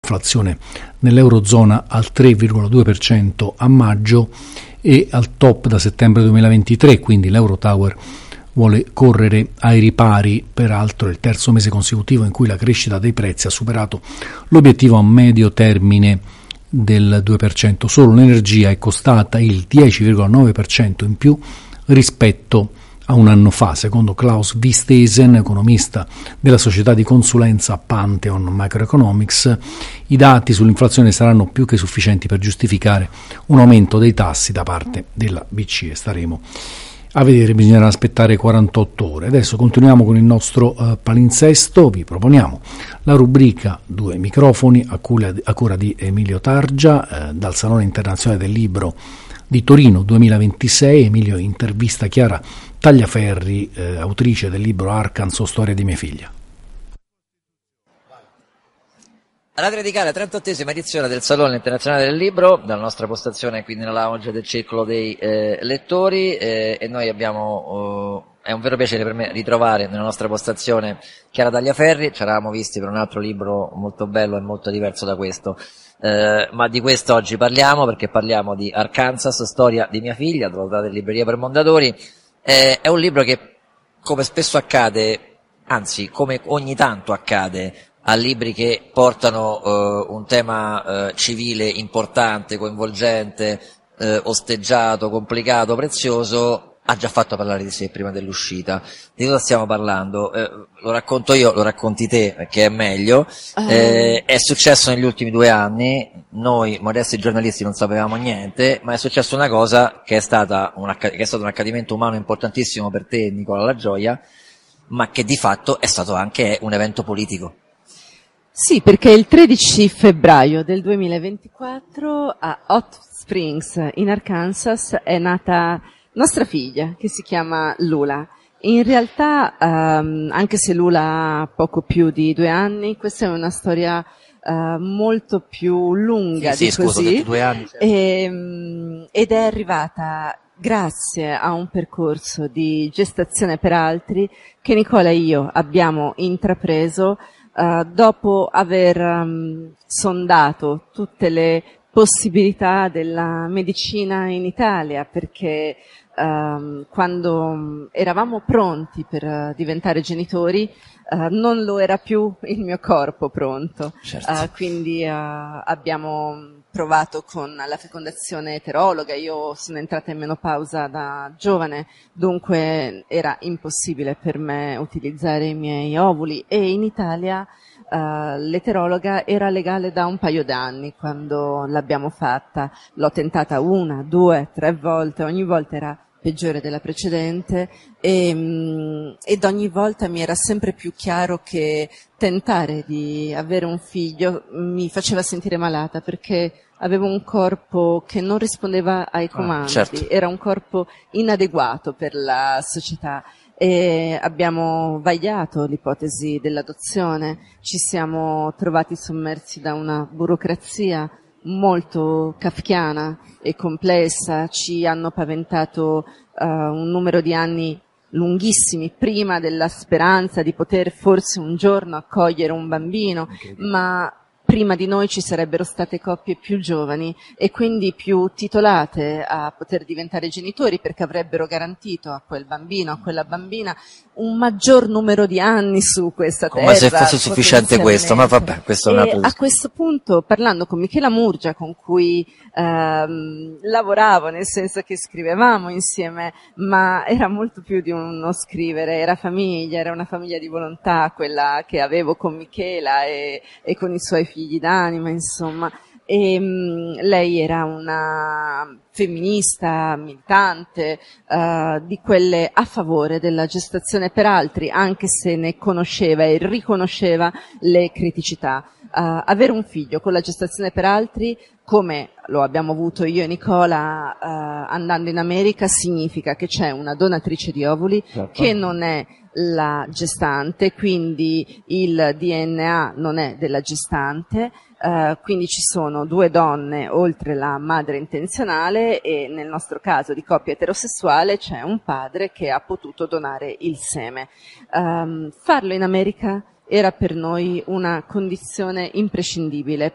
l'inflazione nell'Eurozona al 3,2% a maggio e al top da settembre 2023, quindi l'Eurotower vuole correre ai ripari. Peraltro è il terzo mese consecutivo in cui la crescita dei prezzi ha superato l'obiettivo a medio termine del 2%. Solo l'energia è costata il 10,9% in più rispetto a un anno fa, secondo Klaus Wistesen, economista della società di consulenza Pantheon Microeconomics. I dati sull'inflazione saranno più che sufficienti per giustificare un aumento dei tassi da parte della BCE. Staremo a vedere, bisognerà aspettare 48 ore. Adesso continuiamo con il nostro palinsesto. Vi proponiamo la rubrica Due microfoni a cura di Emilio Targia dal Salone Internazionale del Libro di Torino 2026. Emilio intervista Chiara Tagliaferri, autrice del libro Arkansas, storia di mia figlia. Radio Radicale, 38esima edizione del Salone Internazionale del Libro, dalla nostra postazione qui nella lounge del Circolo dei Lettori, e noi abbiamo, è un vero piacere per me ritrovare nella nostra postazione Chiara Tagliaferri. Ci eravamo visti per un altro libro molto bello e molto diverso da questo, ma di questo oggi parliamo, perché parliamo di Arkansas, storia di mia figlia, trovate in libreria per Mondadori. È un libro che, come spesso accade, anzi come ogni tanto accade, a libri che portano un tema civile importante, coinvolgente, osteggiato, complicato, prezioso, ha già fatto parlare di sé prima dell'uscita. Di cosa stiamo parlando? Lo racconto io, lo racconti te, che è meglio. È successo negli ultimi 2 anni, noi modesti giornalisti non sapevamo niente, ma è successa una cosa che è stato un accadimento umano importantissimo per te, Nicola La Gioia, ma che di fatto è stato anche un evento politico. Sì, perché il 13 febbraio del 2024 a Hot Springs in Arkansas è nata nostra figlia, che si chiama Lula. In realtà, anche se Lula ha poco più di 2 anni, questa è una storia molto più lunga di scusa, così. ho detto 2 anni. Ed è arrivata grazie a un percorso di gestazione per altri che Nicola e io abbiamo intrapreso dopo aver sondato tutte le possibilità della medicina in Italia, perché quando eravamo pronti per diventare genitori non lo era più il mio corpo pronto. Certo. Quindi abbiamo provato con la fecondazione eterologa. Io sono entrata in menopausa da giovane, dunque era impossibile per me utilizzare i miei ovuli, e in Italia l'eterologa era legale da un paio d'anni quando l'abbiamo fatta. L'ho tentata 1, 2, 3 volte, ogni volta era peggiore della precedente, ed ogni volta mi era sempre più chiaro che tentare di avere un figlio mi faceva sentire malata, perché avevo un corpo che non rispondeva ai comandi, certo. Era un corpo inadeguato per la società. E abbiamo vagliato l'ipotesi dell'adozione, ci siamo trovati sommersi da una burocrazia molto kafkiana e complessa, ci hanno paventato un numero di anni lunghissimi prima della speranza di poter forse un giorno accogliere un bambino, ma prima di noi ci sarebbero state coppie più giovani e quindi più titolate a poter diventare genitori, perché avrebbero garantito a quel bambino, a quella bambina, un maggior numero di anni su questa terra. Come se fosse sufficiente questo, ma vabbè, questo è un altro discorso. A questo punto, parlando con Michela Murgia, con cui lavoravo, nel senso che scrivevamo insieme, ma era molto più di uno scrivere, era famiglia, era una famiglia di volontà, quella che avevo con Michela e con i suoi figli d'anima, insomma. Lei era una femminista militante, di quelle a favore della gestazione per altri, anche se ne conosceva e riconosceva le criticità. Avere un figlio con la gestazione per altri, come lo abbiamo avuto io e Nicola andando in America, significa che c'è una donatrice di ovuli, certo, che non è la gestante, quindi il DNA non è della gestante, quindi ci sono 2 donne oltre la madre intenzionale, e nel nostro caso di coppia eterosessuale c'è un padre che ha potuto donare il seme. Farlo in America era per noi una condizione imprescindibile,